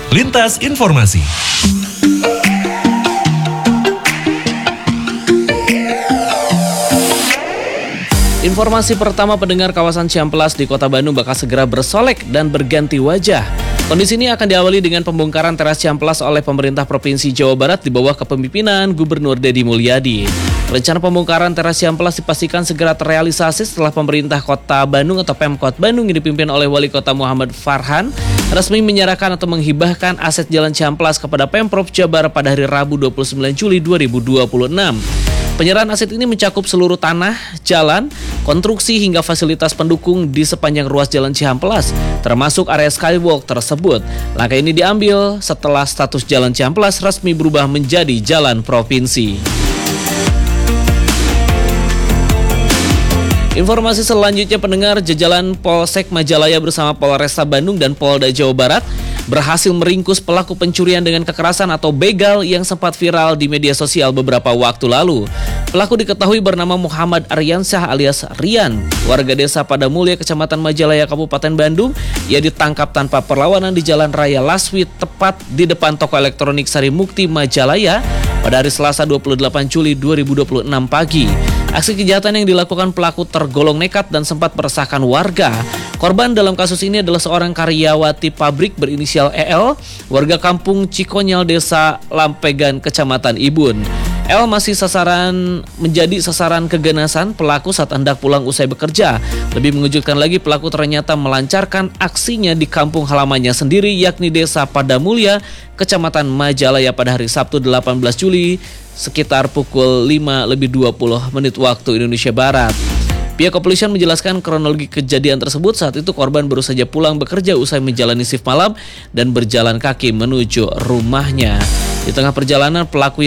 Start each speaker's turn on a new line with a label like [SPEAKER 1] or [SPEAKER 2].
[SPEAKER 1] Lintas Informasi.
[SPEAKER 2] Informasi pertama, pendengar, kawasan Cihampelas di Kota Bandung bakal segera bersolek dan berganti wajah. Kondisi ini akan diawali dengan pembongkaran teras Cihampelas oleh pemerintah Provinsi Jawa Barat di bawah kepemimpinan Gubernur Deddy Mulyadi. Rencana pembongkaran teras Cihampelas dipastikan segera terrealisasi setelah pemerintah Kota Bandung atau Pemkot Bandung yang dipimpin oleh Wali Kota Muhammad Farhan resmi menyerahkan atau menghibahkan aset Jalan Cihampelas kepada Pemprov Jabar pada hari Rabu 29 Juli 2026. Penyerahan aset ini mencakup seluruh tanah, jalan, konstruksi hingga fasilitas pendukung di sepanjang ruas Jalan Cihampelas, termasuk area skywalk tersebut. Langkah ini diambil setelah status Jalan Cihampelas resmi berubah menjadi jalan provinsi. Informasi selanjutnya, pendengar, jajaran Polsek Majalaya bersama Polresta Bandung dan Polda Jawa Barat berhasil meringkus pelaku pencurian dengan kekerasan atau begal yang sempat viral di media sosial beberapa waktu lalu. Pelaku diketahui bernama Muhammad Aryansyah alias Rian, warga desa Padamulya, Kecamatan Majalaya, Kabupaten Bandung. Ia ditangkap tanpa perlawanan di Jalan Raya Laswi, tepat di depan toko elektronik Sari Mukti Majalaya pada hari Selasa 28 Juli 2026 pagi. Aksi kejahatan yang dilakukan pelaku tergolong nekat dan sempat meresahkan warga. Korban dalam kasus ini adalah seorang karyawati pabrik berinisial EL, warga kampung Cikonyal, Desa Lampegan, Kecamatan Ibun. L masih menjadi sasaran keganasan pelaku saat hendak pulang usai bekerja. Lebih mengejutkan lagi, pelaku ternyata melancarkan aksinya di kampung halamannya sendiri, yakni Desa Padamulya, Kecamatan Majalaya pada hari Sabtu 18 Juli sekitar pukul 5:20 waktu Indonesia Barat. Pihak kepolisian menjelaskan kronologi kejadian tersebut. Saat itu korban baru saja pulang bekerja usai menjalani shift malam dan berjalan kaki menuju rumahnya. Di tengah perjalanan, pelaku